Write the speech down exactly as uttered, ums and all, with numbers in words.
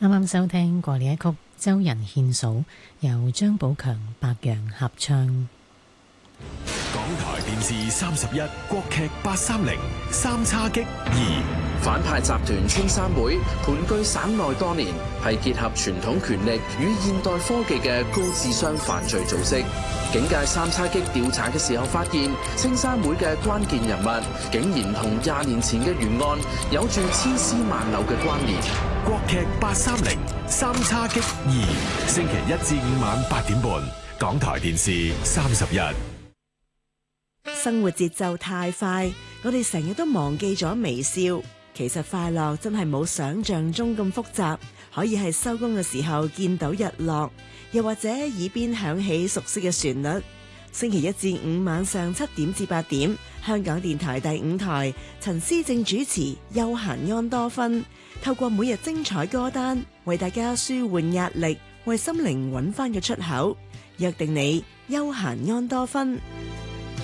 啱啱收聽過呢一曲《周人獻數》，由張寶強、白楊合唱。 港台電視三十一，國劇八三零三叉戟二。 反派集團青山會盤踞省內多年，係結合傳統權力與現代科技嘅高智商犯罪組織。警界三叉戟調查嘅時候發現，青山會嘅關鍵人物竟然同廿年前嘅懸案有住千絲萬縷嘅關聯。 國劇八三零三叉戟二，星期一至五晚八點半，港台電視三十一。 生活節奏太快，我哋成日都忘記咗微笑。其實快樂真係冇想象中咁複雜，可以係收工嘅時候見到日落，又或者耳邊響起熟悉嘅旋律。星期一至五晚上七點至八點，香港電台第五台，陳思正主持《悠閒安多芬》，透過每日精彩歌單，為大家舒緩壓力，為心靈揾翻個出口。約定你悠閒安多芬。